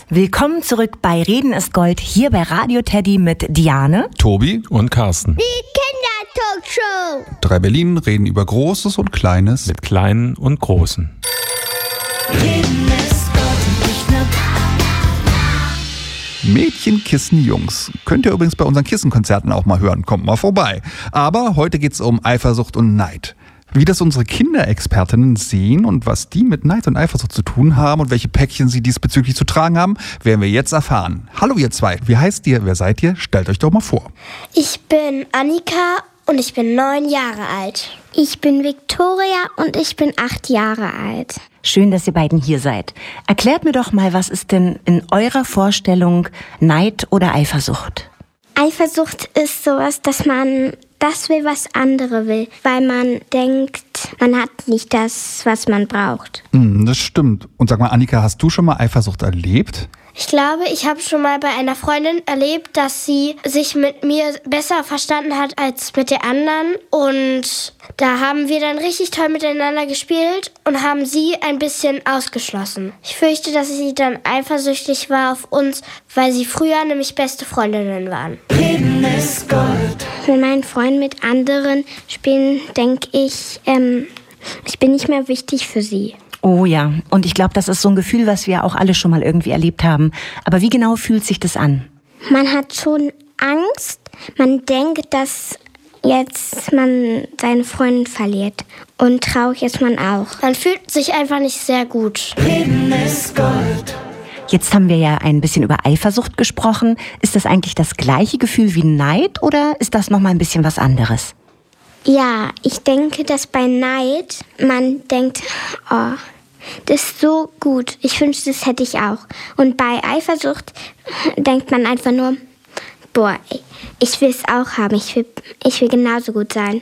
Willkommen zurück bei Reden ist Gold, hier bei Radio Teddy mit Diane, Tobi und Carsten. Die Kindertalkshow. 3 Berlin reden über Großes und Kleines. Mit Kleinen und Großen. Reden ist Gold und nicht nur Mädchen kissen Jungs. Könnt ihr übrigens bei unseren Kissenkonzerten auch mal hören. Kommt mal vorbei. Aber heute geht's um Eifersucht und Neid. Wie das unsere Kinderexpertinnen sehen und was die mit Neid und Eifersucht zu tun haben und welche Päckchen sie diesbezüglich zu tragen haben, werden wir jetzt erfahren. Hallo ihr zwei, wie heißt ihr, wer seid ihr? Stellt euch doch mal vor. Ich bin Annika und ich bin 9 Jahre alt. Ich bin Victoria und ich bin 8 Jahre alt. Schön, dass ihr beiden hier seid. Erklärt mir doch mal, was ist denn in eurer Vorstellung Neid oder Eifersucht? Eifersucht ist sowas, dass man das will, was andere will, weil man denkt, man hat nicht das, was man braucht. Das stimmt. Und sag mal, Annika, hast du schon mal Eifersucht erlebt? Ich glaube, ich habe schon mal bei einer Freundin erlebt, dass sie sich mit mir besser verstanden hat als mit der anderen. Und da haben wir dann richtig toll miteinander gespielt und haben sie ein bisschen ausgeschlossen. Ich fürchte, dass sie dann eifersüchtig war auf uns, weil sie früher nämlich beste Freundinnen waren. Reden ist Gold. Wenn mein Freund mit anderen spielen, denke ich, ich bin nicht mehr wichtig für sie. Oh ja, und ich glaube, das ist so ein Gefühl, was wir auch alle schon mal irgendwie erlebt haben. Aber wie genau fühlt sich das an? Man hat schon Angst. Man denkt, dass jetzt man seine Freundin verliert. Und traurig ist man auch. Man fühlt sich einfach nicht sehr gut. Reden ist Gold. Jetzt haben wir ja ein bisschen über Eifersucht gesprochen. Ist das eigentlich das gleiche Gefühl wie Neid oder ist das nochmal ein bisschen was anderes? Ja, ich denke, dass bei Neid man denkt, oh, das ist so gut. Ich wünschte, das hätte ich auch. Und bei Eifersucht denkt man einfach nur, boah, ich will es auch haben. Ich will genauso gut sein.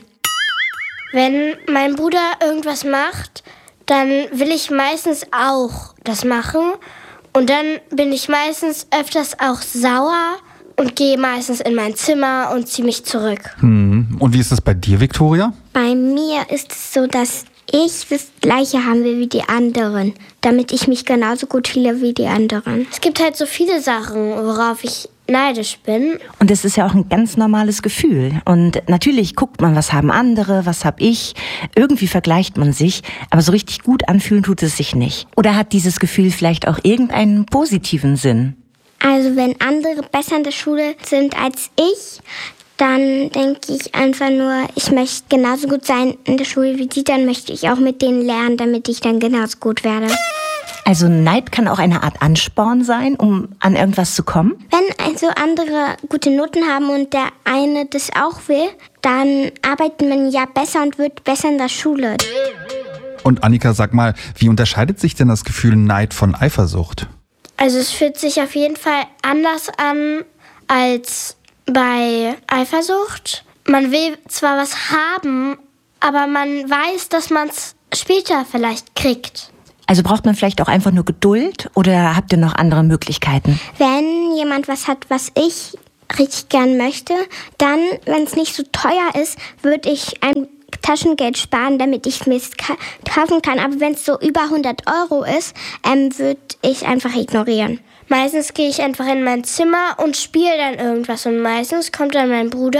Wenn mein Bruder irgendwas macht, dann will ich meistens auch das machen. Und dann bin ich meistens öfters auch sauer und gehe meistens in mein Zimmer und ziehe mich zurück. Und wie ist das bei dir, Victoria? Bei mir ist es so, dass ich das Gleiche haben will wie die anderen, damit ich mich genauso gut fühle wie die anderen. Es gibt halt so viele Sachen, worauf ich neidisch bin. Und es ist ja auch ein ganz normales Gefühl. Und natürlich guckt man, was haben andere, was hab ich. Irgendwie vergleicht man sich, aber so richtig gut anfühlen tut es sich nicht. Oder hat dieses Gefühl vielleicht auch irgendeinen positiven Sinn? Also wenn andere besser in der Schule sind als ich, dann denke ich einfach nur, ich möchte genauso gut sein in der Schule wie die, dann möchte ich auch mit denen lernen, damit ich dann genauso gut werde. Also Neid kann auch eine Art Ansporn sein, um an irgendwas zu kommen? Wenn also andere gute Noten haben und der eine das auch will, dann arbeitet man ja besser und wird besser in der Schule. Und Annika, sag mal, wie unterscheidet sich denn das Gefühl Neid von Eifersucht? Also es fühlt sich auf jeden Fall anders an als bei Eifersucht. Man will zwar was haben, aber man weiß, dass man es später vielleicht kriegt. Also braucht man vielleicht auch einfach nur Geduld oder habt ihr noch andere Möglichkeiten? Wenn jemand was hat, was ich richtig gern möchte, dann, wenn es nicht so teuer ist, würde ich ein Taschengeld sparen, damit ich mir es kaufen kann. Aber wenn es so über 100 € ist, würde ich einfach ignorieren. Meistens gehe ich einfach in mein Zimmer und spiele dann irgendwas. Und meistens kommt dann mein Bruder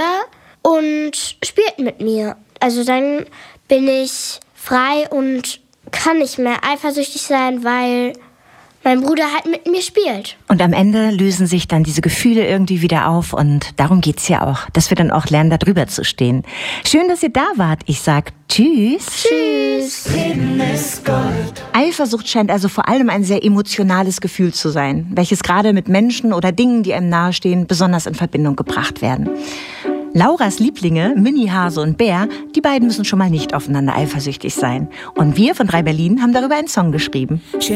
und spielt mit mir. Also dann bin ich frei und kann nicht mehr eifersüchtig sein, weil mein Bruder halt mit mir spielt. Und am Ende lösen sich dann diese Gefühle irgendwie wieder auf und darum geht's ja auch, dass wir dann auch lernen, da drüber zu stehen. Schön, dass ihr da wart. Ich sag Tschüss. Tschüss. Reden ist Gold. Eifersucht scheint also vor allem ein sehr emotionales Gefühl zu sein, welches gerade mit Menschen oder Dingen, die einem nahestehen, besonders in Verbindung gebracht werden. Lauras Lieblinge, Mini, Hase und Bär, die beiden müssen schon mal nicht aufeinander eifersüchtig sein. Und wir von 3 Berlin haben darüber einen Song geschrieben.